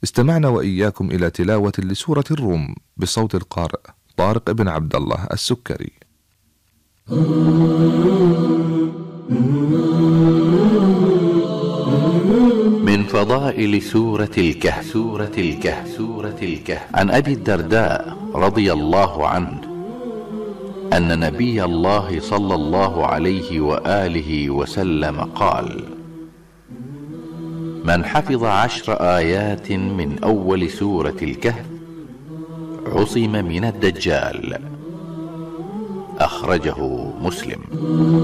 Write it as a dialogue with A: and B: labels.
A: استمعنا وإياكم إلى تلاوة لسورة الروم بصوت القارئ طارق بن عبد الله السكري.
B: من فضائل سورة الكهف. عن أبي الدرداء رضي الله عنه أن نبي الله صلى الله عليه وآله وسلم قال: من حفظ 10 آيات من أول سورة الكهف عصم من الدجال. أخرجه مسلم.